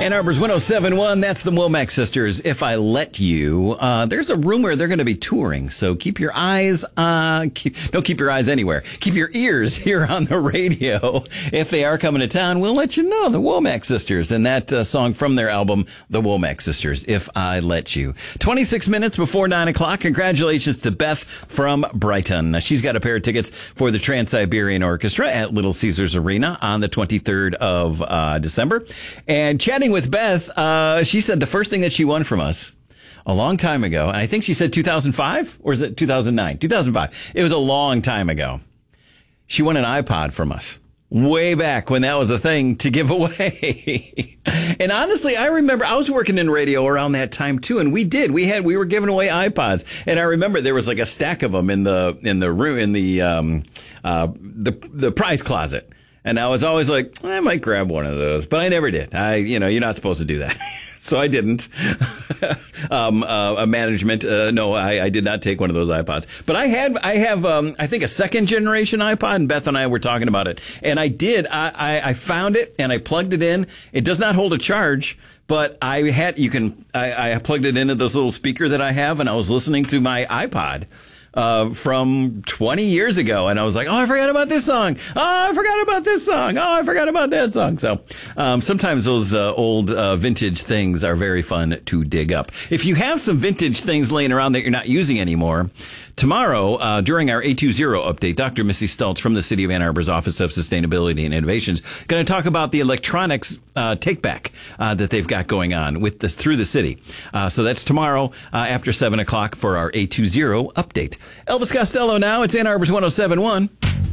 Ann Arbor's 107.1, that's the Womack Sisters. If I Let You, there's a rumor they're going to be touring, so keep your eyes don't keep your eyes anywhere. Keep your ears here on the radio. If they are coming to town, we'll let you know. The Womack Sisters, and that song from their album, The Womack Sisters, If I Let You. 26 minutes before 9 o'clock. Congratulations to Beth from Brighton. She's got a pair of tickets for the Trans-Siberian Orchestra at Little Caesars Arena on the 23rd of December. And chatting with Beth, she said the first thing that she won from us a long time ago, and I think she said 2005, or is it 2009? 2005. It was a long time ago. She won an iPod from us. Way back when that was a thing to give away. And honestly, I remember I was working in radio around that time too. And we were giving away iPods. And I remember there was like a stack of them in the room, in the prize closet. And I was always like, I might grab one of those, but I never did. You're not supposed to do that. So I didn't. No, I did not take one of those iPods. But I have, I think a second generation iPod, and Beth and I were talking about it. And I found it and I plugged it in. It does not hold a charge, but I plugged it into this little speaker that I have, and I was listening to my iPod from 20 years ago. And I was like, oh, I forgot about this song. Oh, I forgot about this song. Oh, I forgot about that song. So, sometimes those, old, vintage things are very fun to dig up. If you have some vintage things laying around that you're not using anymore, tomorrow, during our 820 update, Dr. Missy Stultz from the City of Ann Arbor's Office of Sustainability and Innovations going to talk about the electronics take back that they've got going on with this through the city. So that's tomorrow after 7 o'clock for our 820 update. Elvis Costello now. It's Ann Arbor's 107.1.